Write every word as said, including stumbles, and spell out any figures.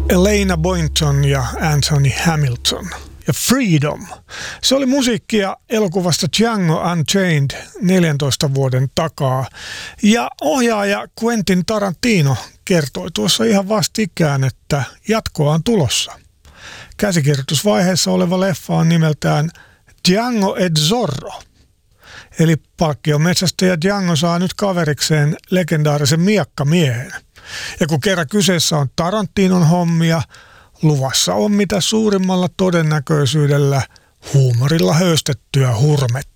Elena Boynton ja Anthony Hamilton. Ja Freedom. Se oli musiikkia elokuvasta Django Unchained neljäntoista vuoden takaa. Ja ohjaaja Quentin Tarantino kertoi tuossa ihan vastikään, että jatkoa on tulossa. Käsikirjoitusvaiheessa oleva leffa on nimeltään Django ed Zorro. Eli palkkiometsästäjä Django saa nyt kaverikseen legendaarisen miekkamiehen. Ja kun kerran kyseessä on Tarantinon hommia, luvassa on mitä suurimmalla todennäköisyydellä huumorilla höystettyä hurmetta.